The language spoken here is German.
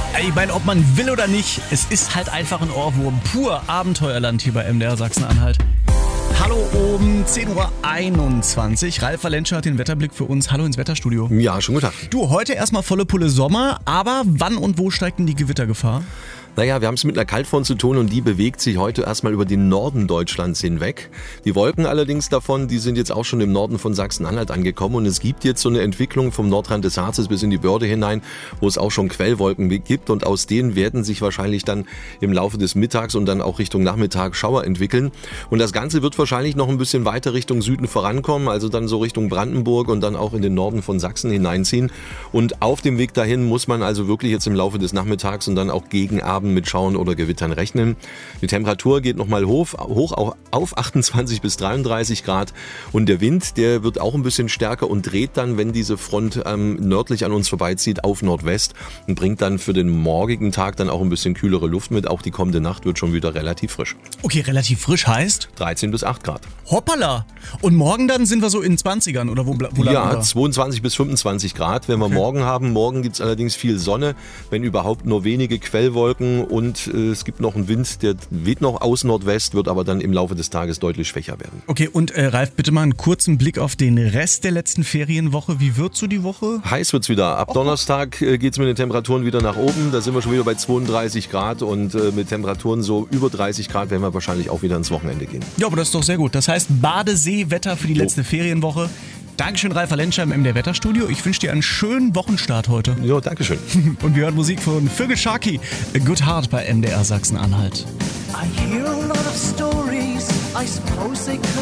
Ich meine, ob man will oder nicht, es ist halt einfach ein Ohrwurm. Pur Abenteuerland hier bei MDR Sachsen-Anhalt. Hallo oben, 10:21 Uhr. Ralf Valenscha hat den Wetterblick für uns. Hallo ins Wetterstudio. Ja, schönen guten Tag. Du, heute erstmal volle Pulle Sommer, aber wann und wo steigt denn die Gewittergefahr? Naja, wir haben es mit einer Kaltfront zu tun und die bewegt sich heute erstmal über den Norden Deutschlands hinweg. Die Wolken allerdings davon, die sind jetzt auch schon im Norden von Sachsen-Anhalt angekommen und es gibt jetzt so eine Entwicklung vom Nordrand des Harzes bis in die Börde hinein, wo es auch schon Quellwolken gibt und aus denen werden sich wahrscheinlich dann im Laufe des Mittags und dann auch Richtung Nachmittag Schauer entwickeln. Und das Ganze wird wahrscheinlich noch ein bisschen weiter Richtung Süden vorankommen, also dann so Richtung Brandenburg und dann auch in den Norden von Sachsen hineinziehen. Und auf dem Weg dahin muss man also wirklich jetzt im Laufe des Nachmittags und dann auch gegen Abend mit Schauern oder Gewittern rechnen. Die Temperatur geht nochmal hoch auf 28 bis 33 Grad und der Wind, der wird auch ein bisschen stärker und dreht dann, wenn diese Front nördlich an uns vorbeizieht, auf Nordwest und bringt dann für den morgigen Tag dann auch ein bisschen kühlere Luft mit. Auch die kommende Nacht wird schon wieder relativ frisch. Okay, relativ frisch heißt? 13 bis 8 Grad. Hoppala! Und morgen dann sind wir so in 20ern oder wo landen Ja, wir? 22 bis 25 Grad, wenn wir morgen haben. Morgen gibt es allerdings viel Sonne, wenn überhaupt nur wenige Quellwolken und es gibt noch einen Wind, der weht noch aus Nordwest, wird aber dann im Laufe des Tages deutlich schwächer werden. Okay, und Ralf, bitte mal einen kurzen Blick auf den Rest der letzten Ferienwoche. Wie wird so die Woche? Heiß wird's wieder. Ab Donnerstag geht es mit den Temperaturen wieder nach oben. Da sind wir schon wieder bei 32 Grad und mit Temperaturen so über 30 Grad werden wir wahrscheinlich auch wieder ins Wochenende gehen. Ja, aber das ist doch sehr gut. Das heißt Badeseewetter für die letzte Ferienwoche. Dankeschön, Ralf Valenscha im MDR Wetterstudio. Ich wünsche dir einen schönen Wochenstart heute. Ja, dankeschön. Und wir hören Musik von Vögel Sharky. A Good Heart bei MDR Sachsen-Anhalt. I hear a lot of stories, I suppose they could